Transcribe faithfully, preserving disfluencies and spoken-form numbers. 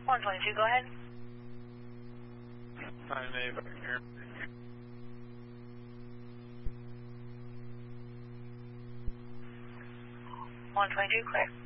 one twenty-two, go ahead. nine eight back here. one twenty-two, clear.